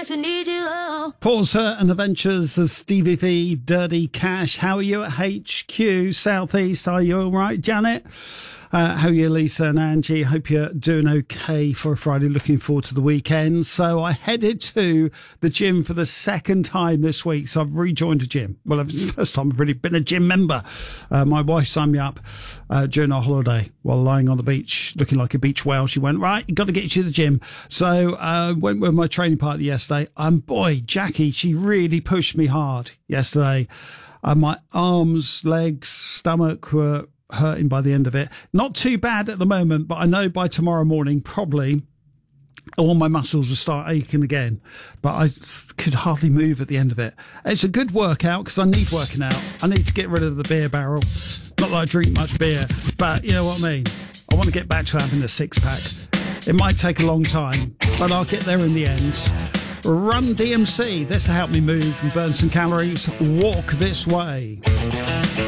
nights I need you. Oh. Porter and Adventures of Stevie V, Dirty Cash. How are you at HQ Southeast? Are you all right, Janet? How are you, Lisa and Angie? Hope you're doing okay for a Friday. Looking forward to the weekend. So I headed to the gym for the second time this week. So I've rejoined a gym. Well, it's the first time I've really been a gym member. My wife signed me up during our holiday while lying on the beach, looking like a beach whale. She went, right, you got to get you to the gym. So went with my training partner yesterday. And boy, Jackie, she really pushed me hard yesterday. My arms, legs, stomach were hurting by the end of it. Not too bad at the moment, but I know by tomorrow morning probably all my muscles will start aching again, but I could hardly move at the end of it. It's a good workout because I need working out. I need to get rid of the beer barrel. Not that I drink much beer, but you know what I mean. I want to get back to having a six-pack. It might take a long time, but I'll get there in the end. Run DMC, this will help me move and burn some calories. Walk This Way.